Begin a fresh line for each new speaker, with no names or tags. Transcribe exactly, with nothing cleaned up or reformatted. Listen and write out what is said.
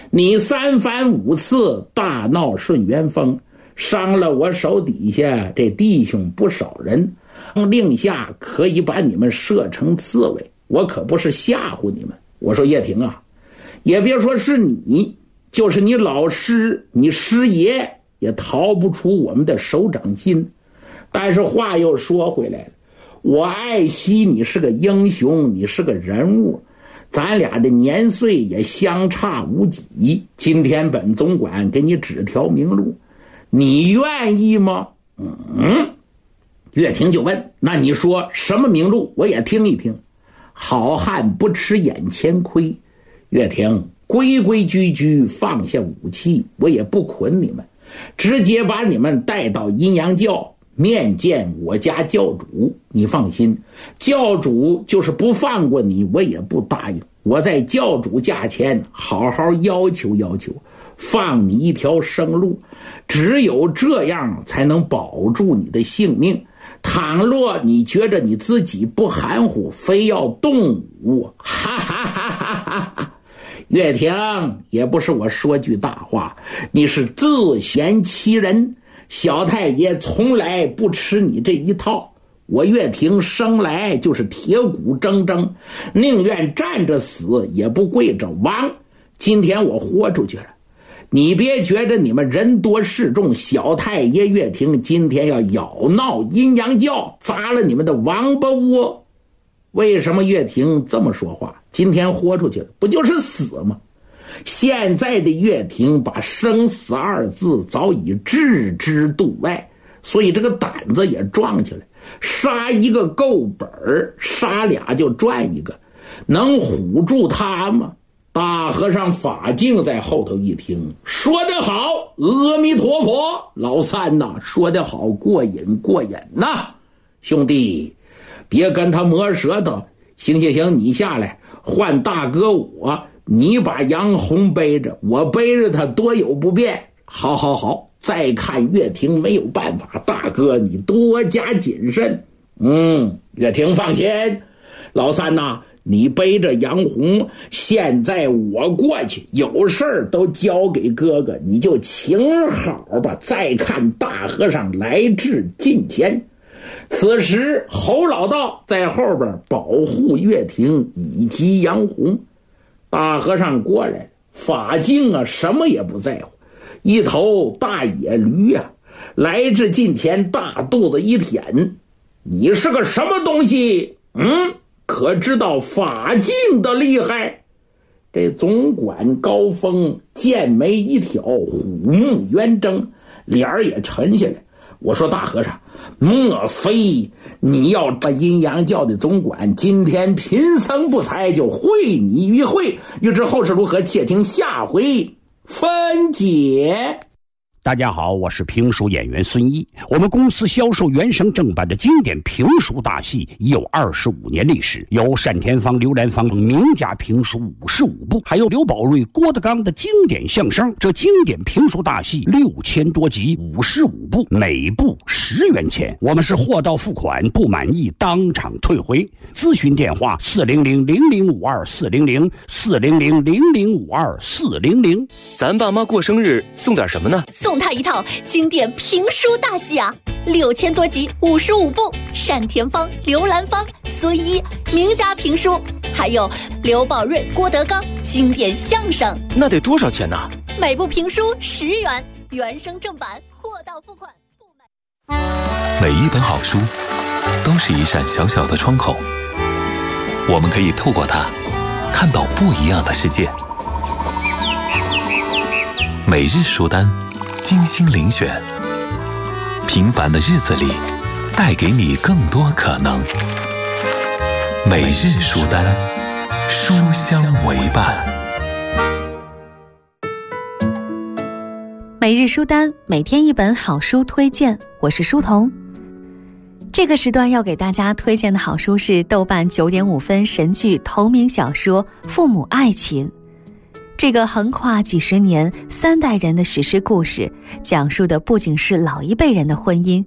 你三番五次大闹顺元峰，伤了我手底下这弟兄不少人，令下可以把你们射成刺猬，我可不是吓唬你们。我说叶挺啊，也别说是你，就是你老师你师爷也逃不出我们的手掌心。但是话又说回来了，我爱惜你是个英雄，你是个人物，咱俩的年岁也相差无几，今天本总管给你指条明路，你愿意吗？嗯，岳霆就问，那你说什么明路，我也听一听。好汉不吃眼前亏，岳霆规规矩矩放下武器，我也不捆你们，直接把你们带到阴阳教面见我家教主。你放心，教主就是不放过你，我也不答应。我在教主驾前好好要求要求，放你一条生路，只有这样才能保住你的性命。倘若你觉着你自己不含糊，非要动武，哈哈哈哈哈哈！岳霆，也不是我说句大话，你是自嫌其人。小太爷从来不吃你这一套，我岳霆生来就是铁骨铮铮，宁愿站着死也不跪着亡。今天我豁出去了，你别觉着你们人多势众，小太爷岳霆今天要咬闹阴阳教，砸了你们的王八窝。为什么岳霆这么说话？今天豁出去了，不就是死吗？现在的岳霆把生死二字早已置之度外，所以这个胆子也壮起来，杀一个够本儿，杀俩就赚一个，能唬住他吗？大和尚法镜在后头一听，说得好，阿弥陀佛，老三呐，说得好，过瘾过瘾呐。兄弟，别跟他磨舌头，行行行，你下来换大哥我，你把杨红背着，我背着他多有不便。好好好，再看岳霆没有办法，大哥你多加谨慎。嗯，岳霆放心，老三呐，你背着杨红，现在我过去，有事儿都交给哥哥，你就请好吧。再看大和尚来至近前，此时侯老道在后边保护岳霆以及杨红。大和尚过来，法镜啊什么也不在乎，一头大野驴啊，来至近前，大肚子一舔，你是个什么东西？嗯，可知道法镜的厉害？这总管高峰剑眉一挑，虎目圆睁，脸儿也沉下来。我说大和尚，莫非你要把阴阳教的总管今天贫僧不才就会你一会？欲知后事如何，且听下回分解。
大家好，我是评书演员孙一。我们公司销售原声正版的经典评书大戏已有二十五年历史，有单田芳、刘兰芳名家评书五十五部，还有刘宝瑞、郭德纲的经典相声。这经典评书大戏六千多集，五十五部，每部十元钱。我们是货到付款，不满意当场退回。咨询电话：四零零零零五二四零零四零零零零五二四零零。
咱爸妈过生日送点什么呢？
送他一套经典评书大戏啊，六千多集，五十五部，单田芳、刘兰芳、孙一名家评书，还有刘宝瑞、郭德纲经典相声。
那得多少钱呢？
每部评书十元，原声正版，货到付款。
每一本好书都是一扇小小的窗口，我们可以透过它看到不一样的世界。每日书单，精心遴选，平凡的日子里带给你更多可能。每日书单，书香为伴。
每日书单，每天一本好书推荐，我是书童。这个时段要给大家推荐的好书是豆瓣九点五分神剧同名小说《父母爱情》。这个横跨几十年、三代人的史诗故事，讲述的不仅是老一辈人的婚姻，